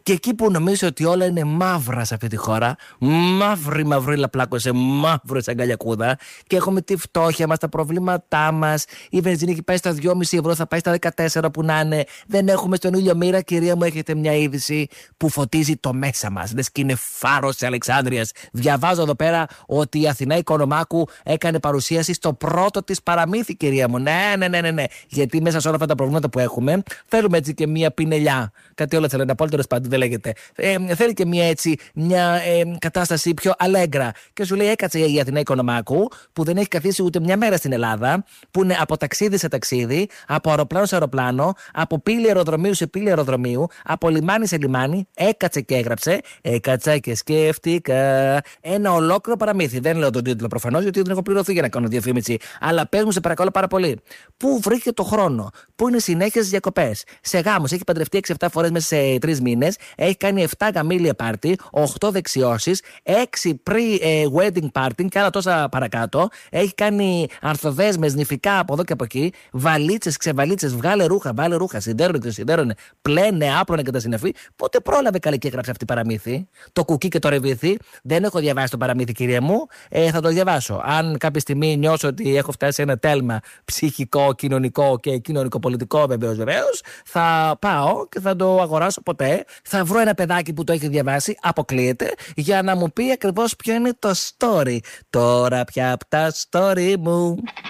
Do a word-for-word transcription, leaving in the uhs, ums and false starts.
Και εκεί που νομίζω ότι όλα είναι μαύρα σε αυτή τη χώρα, μαύρη μαυρίλα πλάκωσε, μαύρο σαν καλιακούδα, και έχουμε τη φτώχεια μας, τα προβλήματά μας. Η βενζίνη έχει πάει στα δυόμισι ευρώ, θα πάει στα δεκατέσσερα που να είναι. Δεν έχουμε στον ήλιο μοίρα. Κυρία μου, έχετε μια είδηση που φωτίζει το μέσα μας. Λες και είναι φάρος της Αλεξάνδρειας. Διαβάζω εδώ πέρα ότι η Αθηνά Οικονομάκου έκανε παρουσίαση στο πρώτο της παραμύθι, κυρία μου. Ναι, ναι, ναι, ναι, ναι. Γιατί μέσα σε όλα αυτά τα προβλήματα που έχουμε, θέλουμε έτσι και μια πινελιά. Κάτι όλα θέλετε, απόλυτο πάντων δεν λέγεται. Ε, θέλει και μια έτσι, μια ε, κατάσταση πιο αλέγκρα. Και σου λέει, έκατσε η Αθηνά Οικονομάκου, που δεν έχει καθίσει ούτε μια μέρα στην Ελλάδα, που είναι από ταξίδι σε ταξίδι, από αεροπλάνο σε αεροπλάνο, από πύλη αεροδρομίου σε πύλη αεροδρομίου, από λιμάνι σε λιμάνι, έκατσε και έγραψε. Έκατσα και σκέφτηκα. Ένα ολόκληρο παραμύθι. Δεν λέω τον τίτλο προφανώς, γιατί δεν έχω πληρωθεί για να κάνω διαφήμιση. Αλλά πες μου, σε παρακαλώ πάρα πολύ. Πού βρήκε το χρόνο, πού είναι συνέχεια στις διακοπές, σε γάμους, έχει παντρευτεί έξι εφτά φορές μέσα σε τρεις μήνες, έχει κάνει εφτά γαμήλια πάρτι, οκτώ δεξιώσεις, έξι pre-wedding party και άλλα τόσα παρακάτω. Έχει κάνει αρθοδέσμες, νηφικά από εδώ και από εκεί, βαλίτσες, ξεβαλίτσες, βγάλε ρούχα, βάλε ρούχα, συντέρωνε και συντέρωνε, πλένε, άπλωνε και τα συνεφή. Πότε πρόλαβε καλή και έγραψε αυτή παραμύθι? Το κουκί και το ρεβίθι. Δεν έχω διαβάσει το παραμύθι, κυρία μου. Ε, θα το διαβάσω. Αν κάποια στιγμή νιώσω ότι έχω φτάσει σε ένα τέλμα ψυχικό, κοινωνικό και κοινωνικοπολιτικό, βεβαίως, βεβαίως, θα πάω και θα το αγοράσω ποτέ. Θα βρω ένα παιδάκι που το έχει διαβάσει, αποκλείεται, για να μου πει ακριβώς ποιο είναι το story. Τώρα πια από τα story μου.